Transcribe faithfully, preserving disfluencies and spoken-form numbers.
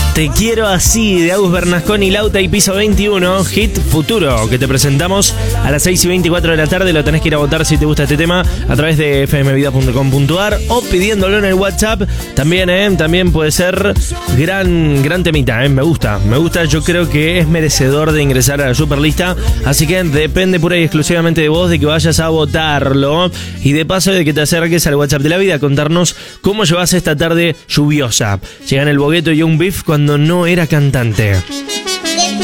Te quiero así, de Agus Bernasconi, Lauta y Piso veintiuno, hit futuro, que te presentamos a las seis y veinticuatro de la tarde. Lo tenés que ir a votar si te gusta este tema a través de f m vida punto com punto a r o pidiéndolo en el WhatsApp. También, eh, también puede ser gran, gran temita, eh. Me gusta, me gusta. Yo creo que es merecedor de ingresar a la superlista. Así que depende pura y exclusivamente de vos, de que vayas a votarlo. Y de paso de que te acerques al WhatsApp de la vida a contarnos cómo llevas esta tarde lluviosa. Llegan el Bogueto y un beef cuando no era cantante.